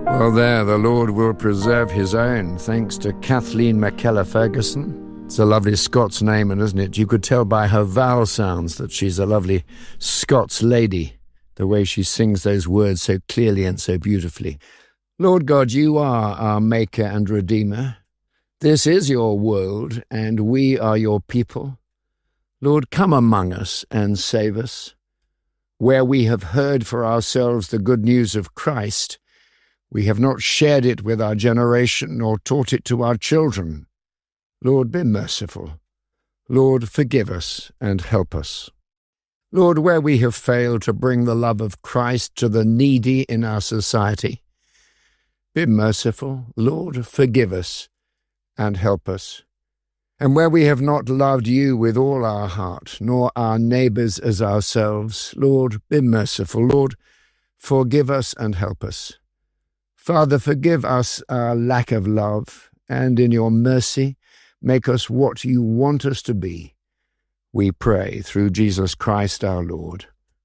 Well, there, the Lord will preserve his own, thanks to Kathleen McKellar Ferguson. It's a lovely Scots name, isn't it? You could tell by her vowel sounds that she's a lovely Scots lady, the way she sings those words so clearly and so beautifully. Lord God, you are our Maker and Redeemer. This is your world, and we are your people. Lord, come among us and save us. Where we have heard for ourselves the good news of Christ, we have not shared it with our generation nor taught it to our children. Lord, be merciful. Lord, forgive us and help us. Lord, where we have failed to bring the love of Christ to the needy in our society, be merciful. Lord, forgive us and help us. And where we have not loved you with all our heart, nor our neighbours as ourselves, Lord, be merciful. Lord, forgive us and help us. Father, forgive us our lack of love, and in your mercy, make us what you want us to be. We pray through Jesus Christ our Lord.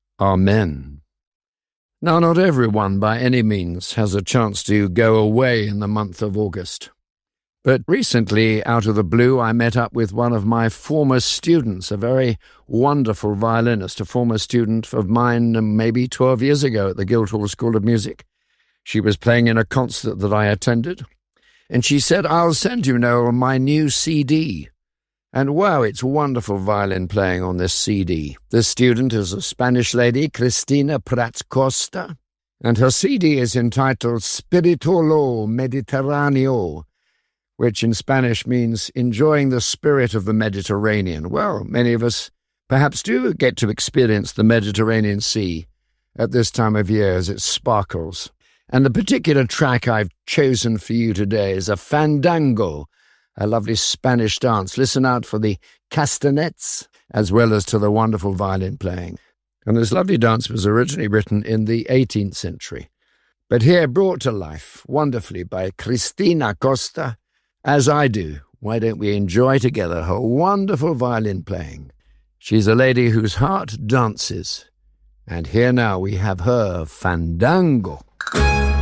Amen. Now, not everyone by any means has a chance to go away in the month of August. But recently, out of the blue, I met up with one of my former students, a very wonderful violinist, a former student of mine maybe 12 years ago at the Guildhall School of Music. She was playing in a concert that I attended, and she said, "I'll send you, Noel, my new CD." And wow, it's wonderful violin playing on this CD. This student is a Spanish lady, Cristina Prats Costa, and her CD is entitled Spiritolo Mediterraneo, which in Spanish means enjoying the spirit of the Mediterranean. Well, many of us perhaps do get to experience the Mediterranean Sea at this time of year as it sparkles. And the particular track I've chosen for you today is a fandango, a lovely Spanish dance. Listen out for the castanets as well as to the wonderful violin playing. And this lovely dance was originally written in the 18th century, but here brought to life wonderfully by Cristina Costa. As I do, why don't we enjoy together her wonderful violin playing? She's a lady whose heart dances. And here now we have her fandango.